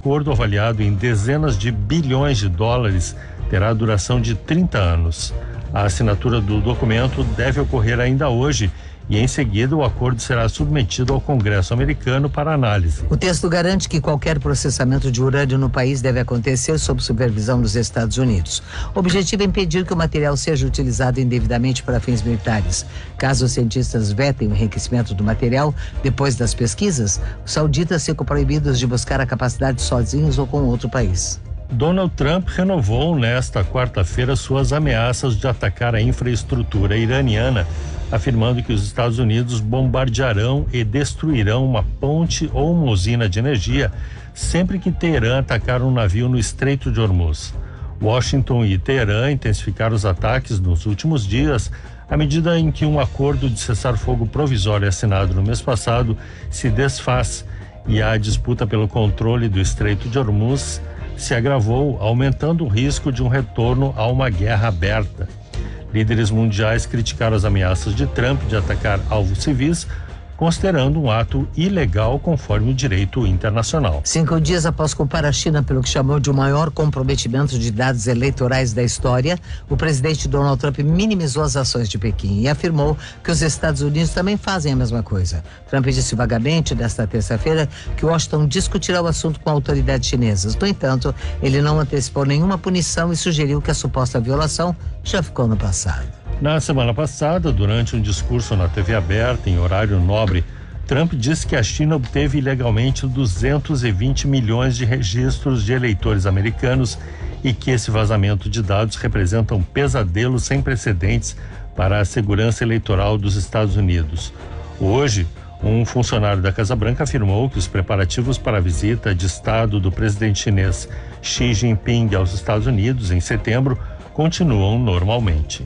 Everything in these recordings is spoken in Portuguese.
acordo avaliado em dezenas de bilhões de dólares terá duração de 30 anos. A assinatura do documento deve ocorrer ainda hoje e, em seguida, o acordo será submetido ao Congresso americano para análise. O texto garante que qualquer processamento de urânio no país deve acontecer sob supervisão dos Estados Unidos. O objetivo é impedir que o material seja utilizado indevidamente para fins militares. Caso os cientistas vetem o enriquecimento do material, depois das pesquisas, os sauditas ficam proibidos de buscar a capacidade sozinhos ou com outro país. Donald Trump renovou nesta quarta-feira suas ameaças de atacar a infraestrutura iraniana, afirmando que os Estados Unidos bombardearão e destruirão uma ponte ou uma usina de energia sempre que Teherã atacar um navio no Estreito de Hormuz. Washington e Teherã intensificaram os ataques nos últimos dias, à medida em que um acordo de cessar-fogo provisório assinado no mês passado se desfaz e a disputa pelo controle do Estreito de Hormuz se agravou, aumentando o risco de um retorno a uma guerra aberta. Líderes mundiais criticaram as ameaças de Trump de atacar alvos civis, considerando um ato ilegal conforme o direito internacional. 5 dias após culpar a China pelo que chamou de o maior comprometimento de dados eleitorais da história, o presidente Donald Trump minimizou as ações de Pequim e afirmou que os Estados Unidos também fazem a mesma coisa. Trump disse vagamente nesta terça-feira que Washington discutirá o assunto com autoridades chinesas. No entanto, ele não antecipou nenhuma punição e sugeriu que a suposta violação já ficou no passado. Na semana passada, durante um discurso na TV aberta em horário nobre, Trump disse que a China obteve ilegalmente 220 milhões de registros de eleitores americanos e que esse vazamento de dados representa um pesadelo sem precedentes para a segurança eleitoral dos Estados Unidos. Hoje, um funcionário da Casa Branca afirmou que os preparativos para a visita de Estado do presidente chinês Xi Jinping aos Estados Unidos em setembro continuam normalmente.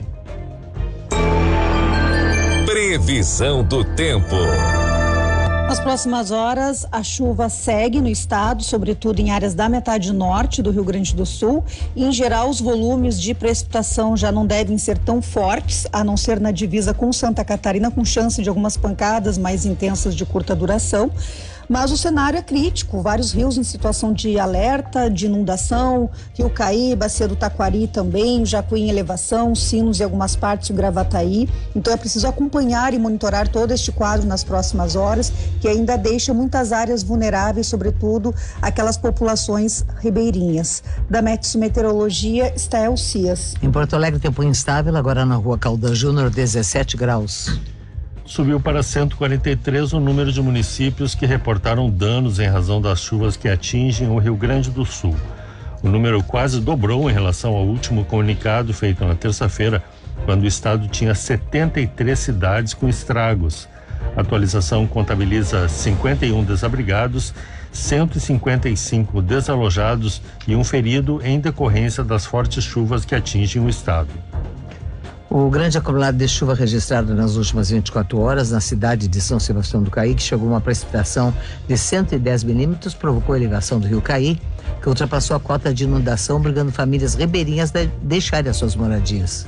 Previsão do tempo. Nas próximas horas, a chuva segue no estado, sobretudo em áreas da metade norte do Rio Grande do Sul. E, em geral, os volumes de precipitação já não devem ser tão fortes, a não ser na divisa com Santa Catarina, com chance de algumas pancadas mais intensas de curta duração. Mas o cenário é crítico, vários rios em situação de alerta, de inundação, Rio Caí, Bacia do Taquari também, Jacuí em elevação, Sinos e algumas partes do Gravataí. Então é preciso acompanhar e monitorar todo este quadro nas próximas horas, que ainda deixa muitas áreas vulneráveis, sobretudo aquelas populações ribeirinhas. Da Metsu Meteorologia, Estael Cias. Em Porto Alegre, tempo instável, agora na Rua Caldas Júnior, 17 graus. Subiu para 143 o número de municípios que reportaram danos em razão das chuvas que atingem o Rio Grande do Sul. O número quase dobrou em relação ao último comunicado feito na terça-feira, quando o estado tinha 73 cidades com estragos. A atualização contabiliza 51 desabrigados, 155 desalojados e um ferido em decorrência das fortes chuvas que atingem o estado. O grande acumulado de chuva registrado nas últimas 24 horas na cidade de São Sebastião do Caí, que chegou a uma precipitação de 110 milímetros, provocou a elevação do Rio Caí, que ultrapassou a cota de inundação, obrigando famílias ribeirinhas a deixarem as suas moradias.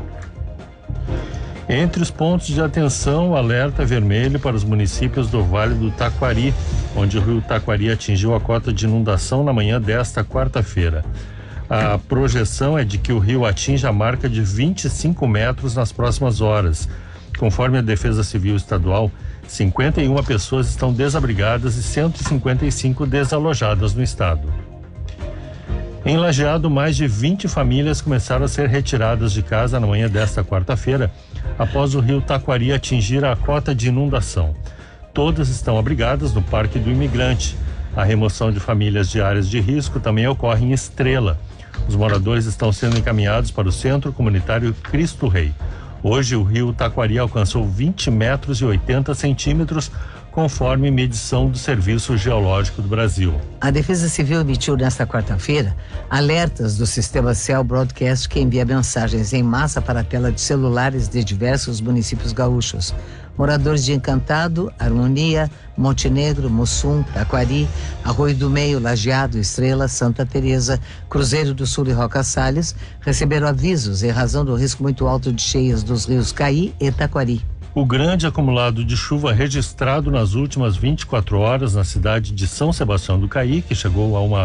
Entre os pontos de atenção, alerta vermelho para os municípios do Vale do Taquari, onde o rio Taquari atingiu a cota de inundação na manhã desta quarta-feira. A projeção é de que o rio atinja a marca de 25 metros nas próximas horas. Conforme a Defesa Civil Estadual, 51 pessoas estão desabrigadas e 155 desalojadas no estado. Em Lajeado, mais de 20 famílias começaram a ser retiradas de casa na manhã desta quarta-feira, após o rio Taquari atingir a cota de inundação. Todas estão abrigadas no Parque do Imigrante. A remoção de famílias de áreas de risco também ocorre em Estrela. Os moradores estão sendo encaminhados para o Centro Comunitário Cristo Rei. Hoje, o rio Taquari alcançou 20 metros e 80 centímetros, conforme medição do Serviço Geológico do Brasil. A Defesa Civil emitiu nesta quarta-feira alertas do sistema Cell Broadcast, que envia mensagens em massa para a tela de celulares de diversos municípios gaúchos. Moradores de Encantado, Harmonia, Montenegro, Mussum, Taquari, Arroio do Meio, Lajeado, Estrela, Santa Teresa, Cruzeiro do Sul e Roca Salles receberam avisos em razão do risco muito alto de cheias dos rios Caí e Taquari. O grande acumulado de chuva registrado nas últimas 24 horas na cidade de São Sebastião do Caí, que chegou a uma